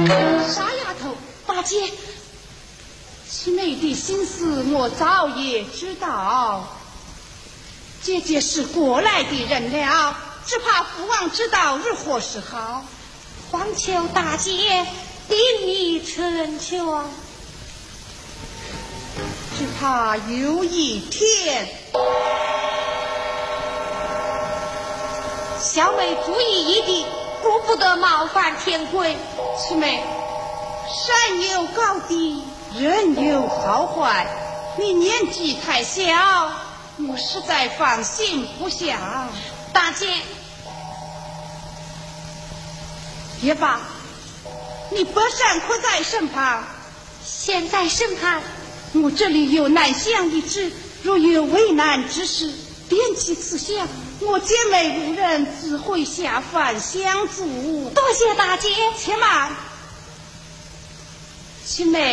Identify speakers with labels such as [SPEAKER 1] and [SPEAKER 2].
[SPEAKER 1] 傻丫头，大姐，七妹的心思我早也知道。姐姐是过来的人了，只怕父王知道如何是好。
[SPEAKER 2] 黄求大姐鼎力成全，
[SPEAKER 1] 只怕有一天。
[SPEAKER 2] 小妹注意一定，顾不得冒犯天规。
[SPEAKER 1] 七妹，山有高低，人有好坏，你年纪太小，我实在放心不下。
[SPEAKER 2] 大姐，
[SPEAKER 1] 也罢，你伯善可在身旁？
[SPEAKER 2] 现在审判，
[SPEAKER 1] 我这里有南乡一旨，若有为难之事，点起此项，我姐妹五人自会下凡相助。
[SPEAKER 2] 多谢大姐。
[SPEAKER 1] 且慢，七妹。